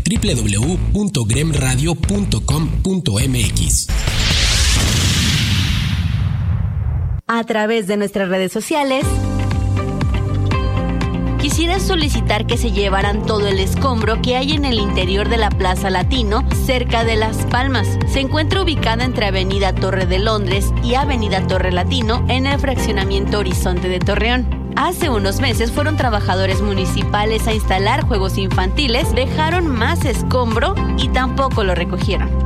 www.gremradio.com.mx. A través de nuestras redes sociales, quisiera solicitar que se llevaran todo el escombro que hay en el interior de la Plaza Latino, cerca de Las Palmas. Se encuentra ubicada entre Avenida Torre de Londres y Avenida Torre Latino, en el fraccionamiento Horizonte de Torreón. Hace unos meses fueron trabajadores municipales a instalar juegos infantiles, dejaron más escombro y tampoco lo recogieron.